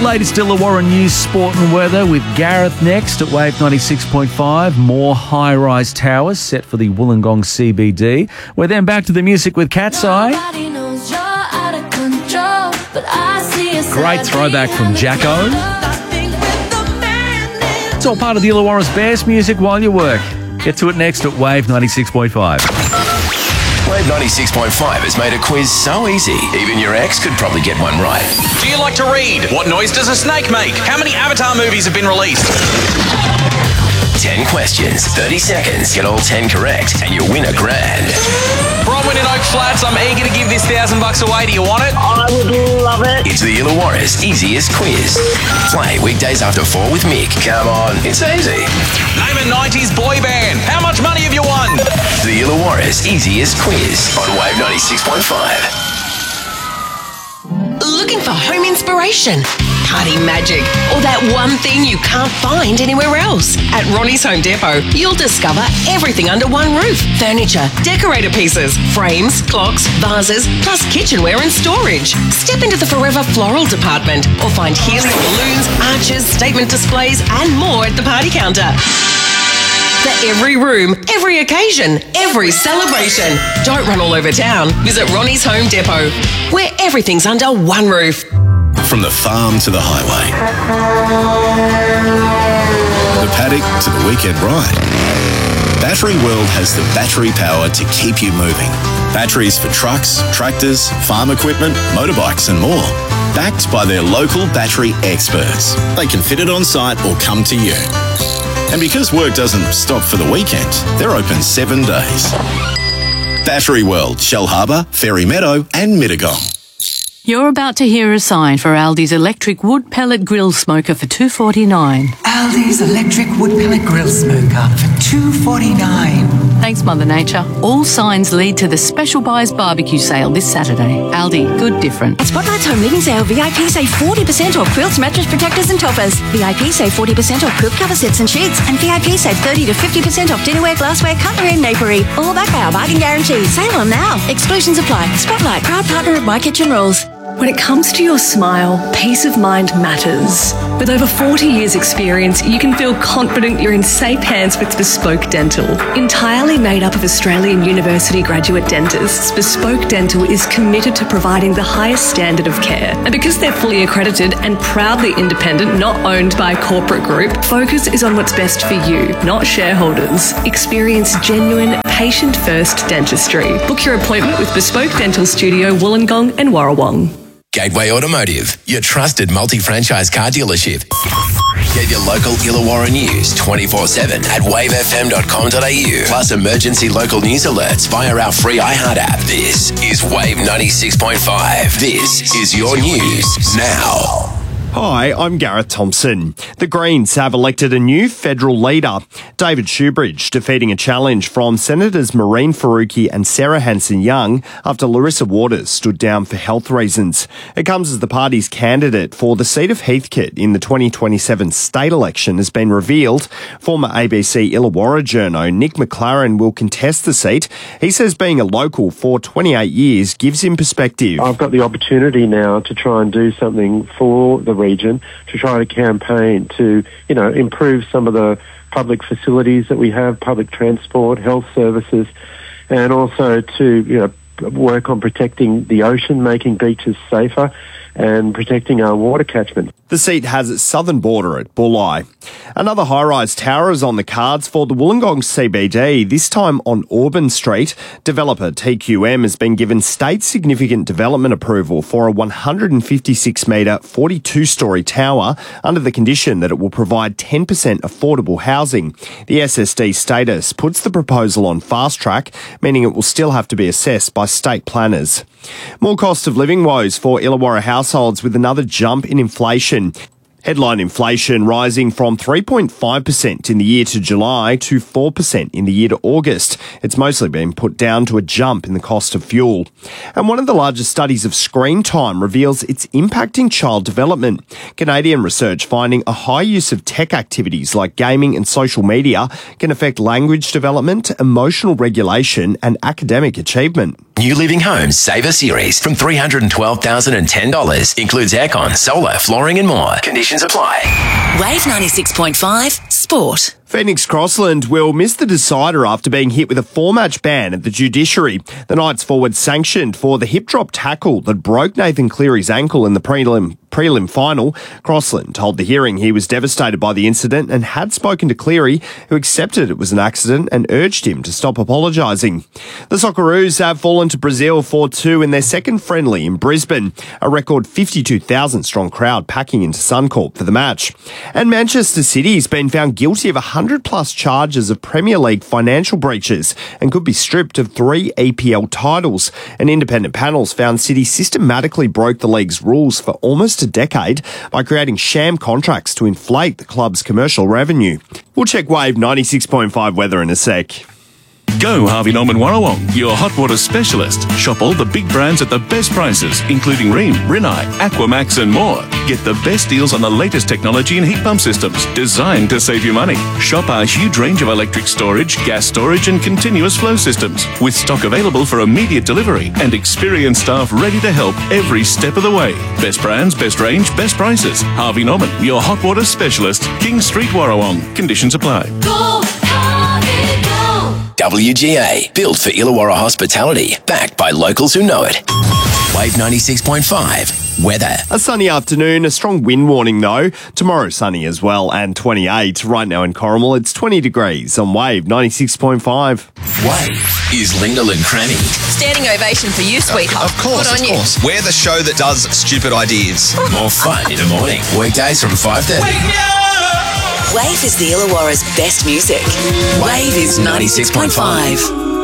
latest Illawarra news, sport and weather with Gareth next at Wave 96.5. More high-rise towers set for the Wollongong CBD. We're then back to the music with Cat's Eye. Great throwback from Jacko. It's all part of the Illawarra's best music while you work. Get to it next at Wave 96.5. Wave 96.5 has made a quiz so easy, even your ex could probably get one right. Do you like to read? What noise does a snake make? How many Avatar movies have been released? 10 questions, 30 seconds, get all 10 correct, and you'll win $1,000. Bronwyn in Oak Flats, I'm eager to give this $1,000 away. Do you want it? I would love it. It's the Illawarra's easiest quiz. Play weekdays after 4 with Mick. Come on, it's easy. Name a 90s boy band. How much money have you won? The Illawarra's easiest quiz on Wave 96.5. Looking for home inspiration, party magic, or that one thing you can't find anywhere else? At Ronnie's Home Depot, you'll discover everything under one roof. Furniture, decorator pieces, frames, clocks, vases, plus kitchenware and storage. Step into the Forever Floral department or find helium balloons, arches, statement displays and more at the party counter. For every room, every occasion, every celebration. Don't run all over town. Visit Ronnie's Home Depot, where everything's under one roof. From the farm to the highway, the paddock to the weekend ride, Battery World has the battery power to keep you moving. Batteries for trucks, tractors, farm equipment, motorbikes and more. Backed by their local battery experts. They can fit it on site or come to you. And because work doesn't stop for the weekend, they're open 7 days. Battery World, Shell Harbour, Fairy Meadow and Mittagong. You're about to hear a sign for Aldi's electric wood pellet grill smoker for $2.49. Aldi's electric wood pellet grill smoker for $2.49. Thanks, Mother Nature. All signs lead to the Special Buys barbecue sale this Saturday. Aldi, good different. At Spotlight's Home Living Sale, VIP save 40% off quilts, mattress protectors and toppers. VIP save 40% off quilt cover sets and sheets. And VIP save 30 to 50% off dinnerware, glassware, cutlery and napery. All backed by our bargain guarantee. Sale on now. Exclusions apply. Spotlight, proud partner of My Kitchen Rules. When it comes to your smile, peace of mind matters. With over 40 years' experience, you can feel confident you're in safe hands with Bespoke Dental. Entirely made up of Australian University graduate dentists, Bespoke Dental is committed to providing the highest standard of care. And because they're fully accredited and proudly independent, not owned by a corporate group, focus is on what's best for you, not shareholders. Experience genuine, patient-first dentistry. Book your appointment with Bespoke Dental Studio, Wollongong and Warrawong. Gateway Automotive, your trusted multi-franchise car dealership. Get your local Illawarra news 24/7 at wavefm.com.au. Plus emergency local news alerts via our free iHeart app. This is Wave 96.5. This is your news now. Hi, I'm Gareth Thompson. The Greens have elected a new federal leader, David Shoebridge, defeating a challenge from Senators Maureen Faruqi and Sarah Hanson-Young after Larissa Waters stood down for health reasons. It comes as the party's candidate for the seat of Heathcote in the 2027 state election has been revealed. Former ABC Illawarra journo Nick McLaren will contest the seat. He says being a local for 28 years gives him perspective. I've got the opportunity now to try and do something for the region, to try to campaign to, improve some of the public facilities that we have, public transport, health services, and also to, work on protecting the ocean, making beaches safer, and protecting our water catchment. The seat has its southern border at Bulli. Another high-rise tower is on the cards for the Wollongong CBD, this time on Auburn Street. Developer TQM has been given state significant development approval for a 156-metre, 42-storey tower under the condition that it will provide 10% affordable housing. The SSD status puts the proposal on fast track, meaning it will still have to be assessed by state planners. More cost of living woes for Illawarra households with another jump in inflation. Headline inflation rising from 3.5% in the year to July to 4% in the year to August. It's mostly been put down to a jump in the cost of fuel. And one of the largest studies of screen time reveals it's impacting child development. Canadian research finding a high use of tech activities like gaming and social media can affect language development, emotional regulation and academic achievement. New Living Homes Saver Series from $312,010. Includes aircon, solar, flooring and more. Conditions apply. Wave 96.5 Sport. Phoenix Crossland will miss the decider after being hit with a 4-match ban at the judiciary. The Knights forward sanctioned for the hip drop tackle that broke Nathan Cleary's ankle in the prelim final. Crossland told the hearing he was devastated by the incident and had spoken to Cleary, who accepted it was an accident and urged him to stop apologising. The Socceroos have fallen to Brazil 4-2 in their second friendly in Brisbane. A record 52,000 strong crowd packing into Suncorp for the match. And Manchester City's been found guilty of 100-plus charges of Premier League financial breaches and could be stripped of 3 EPL titles. An independent panel found City systematically broke the league's rules for almost a decade by creating sham contracts to inflate the club's commercial revenue. We'll check Wave 96.5 weather in a sec. Go Harvey Norman Warrawong, your hot water specialist. Shop all the big brands at the best prices, including Rheem, Rinnai, Aquamax and more. Get the best deals on the latest technology and heat pump systems, designed to save you money. Shop our huge range of electric storage, gas storage and continuous flow systems, with stock available for immediate delivery and experienced staff ready to help every step of the way. Best brands, best range, best prices. Harvey Norman, your hot water specialist. King Street, Warrawong. Conditions apply. Go Harvey, go! WGA, built for Illawarra hospitality, backed by locals who know it. Wave 96.5, weather. A sunny afternoon, a strong wind warning though. Tomorrow sunny as well and 28. Right now in Corrimal, it's 20 degrees on Wave 96.5. Wave is Lyndall and Cranny. Standing ovation for you, sweetheart. Of course, Good on of course. We're the show that does stupid ideas. More fun in the morning. Weekdays from 5:30. Wave is the Illawarra's best music. Wave is 96.5.